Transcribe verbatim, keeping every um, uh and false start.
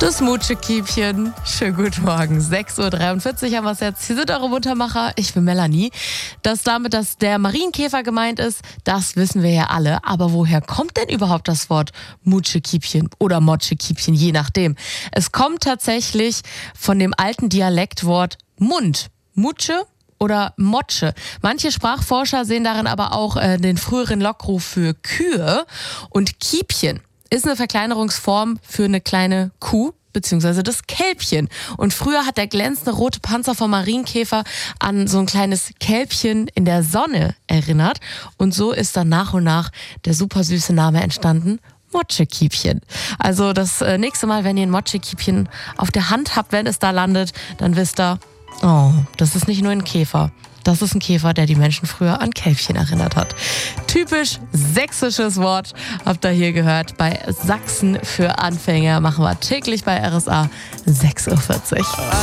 Das Mutschekiebchen. Schönen guten Morgen. sechs Uhr dreiundvierzig haben wir es jetzt. Hier sind eure Muttermacher. Ich bin Melanie. Dass damit dass der Marienkäfer gemeint ist, das wissen wir ja alle. Aber woher kommt denn überhaupt das Wort Mutschekiebchen oder Motschekiebchen, je nachdem? Es kommt tatsächlich von dem alten Dialektwort Mund. Mutsche oder Motsche. Manche Sprachforscher sehen darin aber auch äh, den früheren Lockruf für Kühe. Und Kiebchen ist eine Verkleinerungsform für eine kleine Kuh beziehungsweise das Kälbchen. Und früher hat der glänzende rote Panzer vom Marienkäfer an so ein kleines Kälbchen in der Sonne erinnert. Und so ist dann nach und nach der super süße Name entstanden. Motschekiebchen. Also das äh, nächste Mal, wenn ihr ein Motschekiebchen auf der Hand habt, wenn es da landet, dann wisst ihr, oh, das ist nicht nur ein Käfer. Das ist ein Käfer, der die Menschen früher an Kälbchen erinnert hat. Typisch sächsisches Wort habt ihr hier gehört. Bei Sachsen für Anfänger machen wir täglich bei R S A sechs Uhr vierzig.